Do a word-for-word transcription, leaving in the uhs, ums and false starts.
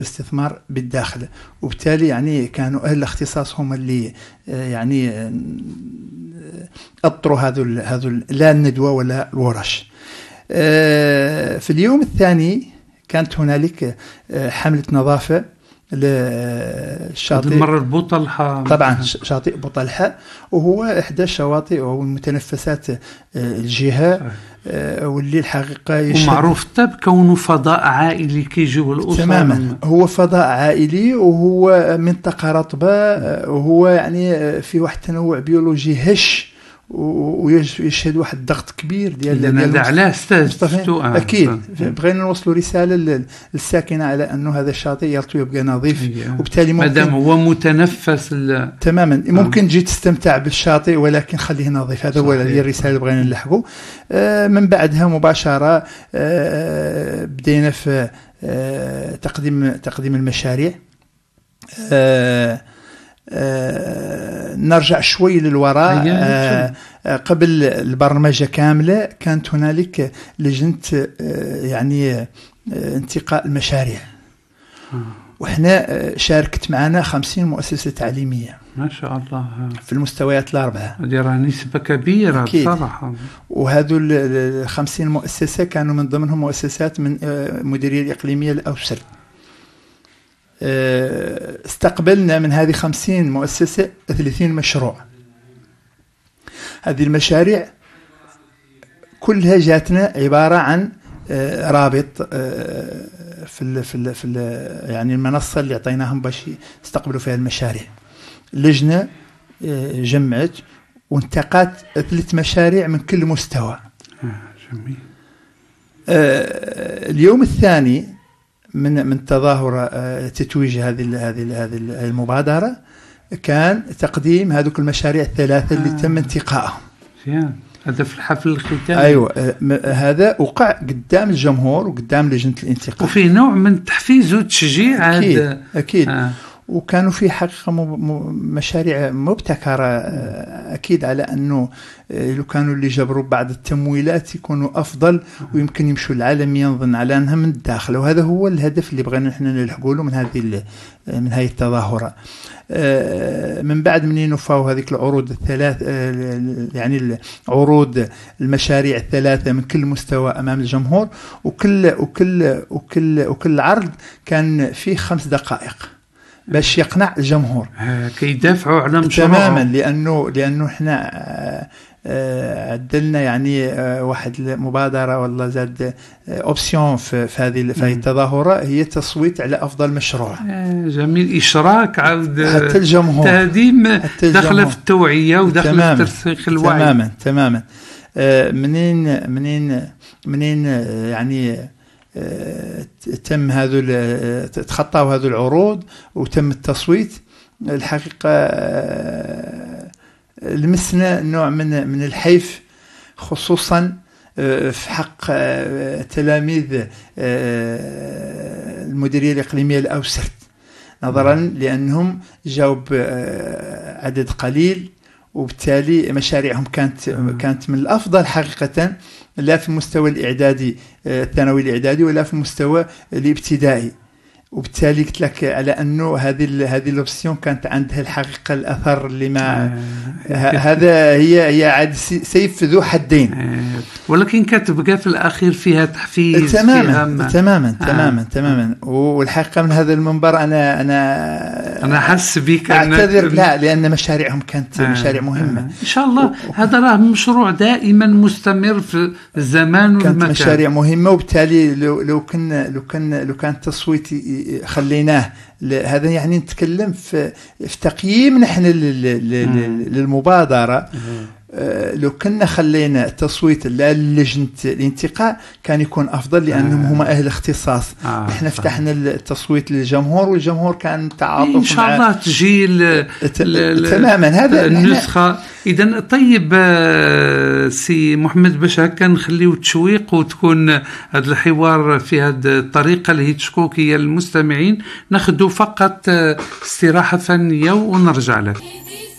استثمار بالداخل، وبالتالي يعني كانوا أهل الاختصاص هم اللي يعني أطروا هذو هذو لا الندوة ولا الورش. في اليوم الثاني كانت هنالك حملة نظافة للشاطئ المرة بوطلحة، طبعا شاطئ بوطلحة، وهو إحدى الشواطئ أو المتنفسات الجهة، واللي الحقيقة ومعروف بكونه فضاء عائلي كيجيو الأسر. تماما، هو فضاء عائلي وهو منطقة رطبة، وهو يعني في واحد تنوع بيولوجي هش، ويشهد واحد الضغط كبير ديال ديال علاه استاذ. اكيد بغينا نوصلوا رساله للساكنه على انه هذا الشاطئ يرتو يبقى نظيف، وبالتالي ممكن مادام هو متنفس تماما ممكن تجي تستمتع بالشاطئ ولكن خليه نظيف. هذا هو الرساله اللي بغينا نلحقوا. آه من بعدها مباشره آه بدينا في آه تقديم تقديم المشاريع. آه آه نرجع شوي للوراء. آه قبل البرمجة كاملة كانت هنالك لجنة آه يعني آه انتقاء المشاريع، وإحنا آه شاركت معنا خمسين مؤسسة تعليمية ما شاء الله في المستويات الأربعة. هذه راه نسبة كبيرة بصراحة. وهذو الخمسين مؤسسة كانوا من ضمنهم مؤسسات من آه مديرية الإقليمية الأوسر. استقبلنا من هذه خمسين مؤسسة ثلاثين مشروع. هذه المشاريع كلها جاتنا عبارة عن رابط في ال في ال في ال يعني المنصة اللي اعطيناهم باش يستقبلوا فيها المشاريع. لجنة جمعت وانتقت ثلاث مشاريع من كل مستوى. جميل. اليوم الثاني من من تظاهر تتويج هذه هذه هذه المبادرة كان تقديم هذوك المشاريع الثلاثة اللي تم انتقائهم. زين، هذا في الحفل الختامي. ايوه، هذا وقع قدام الجمهور وقدام لجنة الانتقاء، وفي نوع من تحفيز وتشجيع. اكيد هذا اكيد آه. وكانوا في حقيقة مشاريع مبتكرة، أكيد على أنه لو كانوا اللي جبروا بعض التمويلات يكونوا أفضل ويمكن يمشوا العالم ينظن على أنها من الداخل. وهذا هو الهدف اللي بغينا نحن نلحقوا له من هذه من هذه التظاهرة. من بعد من ينفوا هذيك العروض الثلاث، يعني عروض المشاريع الثلاثة من كل مستوى أمام الجمهور، وكل وكل وكل وكل عرض كان فيه خمس دقائق باش يقنع الجمهور كيدافعوا على مشروع. تماما، لانه لانه احنا عدلنا يعني واحد المبادره والله زاد اوبسيون في هذه في التظاهره، هي تصويت على افضل مشروع. جميل، اشراك عود حتى الجمهور، تهديم داخله في التوعيه وداخله في ترسيخ الوعي. تماما تماما. منين منين منين يعني تم هذو تخطاوا هذو العروض وتم التصويت، الحقيقة لمسنا نوع من من الحيف، خصوصا في حق تلاميذ المديرية الإقليمية الأوسط، نظرا لأنهم جاوب عدد قليل، وبالتالي مشاريعهم كانت كانت من الأفضل حقيقة، لا في المستوى الإعدادي الثانوي الإعدادي ولا في المستوى الابتدائي. وبالتالي قلت لك على أنه هذه هذه الأوبسيون كانت عندها الحقيقة الأثر اللي ما هذا هي هي عاد سيف ذو حدين، ولكن كتبقى في الأخير فيها تحفيز. تماما تماما تماما تماما. والحقيقة من هذا المنبر أنا أنا أنا حس بك أعتذر، لا، لأن مشاريعهم كانت مشاريع مهمة. إن شاء الله هذا راه مشروع دائما مستمر في الزمان والمكان. كانت مشاريع مهمة، وبالتالي لو لو كنا لو كان لو كان التصويت خليناه، هذا يعني نتكلم في في تقييم نحن للمبادرة. لو كنا خلينا التصويت للجنة الانتقاء كان يكون أفضل، لأنهم هم أهل اختصاص. آه إحنا فتحنا التصويت للجمهور، والجمهور كان تعاطف. إن شاء الله تجي تماما هذا النسخة. إذن طيب سي محمد، باش هكا نخليو التشويق وتكون هذا الحوار في هذه الطريقة اللي هي تشكوكية للمستمعين، ناخذ فقط استراحة فنية ونرجع لك.